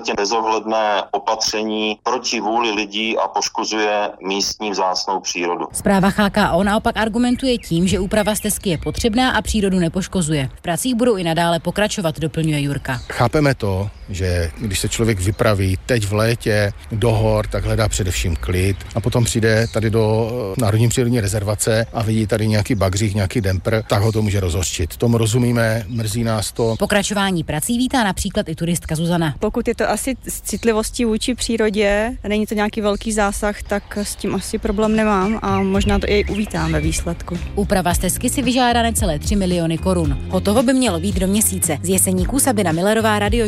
podstatě bezohledné opatření proti vůli lidí a poškozuje místní vzácnou přírodu. Zpráva HKO naopak argumentuje tím, že úprava stezky je potřebná a přírodu nepoškozuje. V pracích budou i nadále pokračovat, doplňuje Jurka. Chápeme to, že když se člověk vypraví teď v létě do hor, tak hledá především klid a potom přijde tady do Národní přírodní rezervace a vidí tady nějaký bagřík, nějaký dempr, tak ho to může rozhořčit. Tomu rozumíme, mrzí nás to. Pokračování prací vítá například i turistka Zuzana. Pokud je to asi s citlivostí vůči přírodě, není to nějaký velký zásah, tak s tím asi problém nemám a možná to i uvítám ve výsledku. Úprava stezky si vyžádá necelé 3 miliony korun. Hotovo by mělo být do měsíce. Z Jeseníků Sabina Millerová, Radio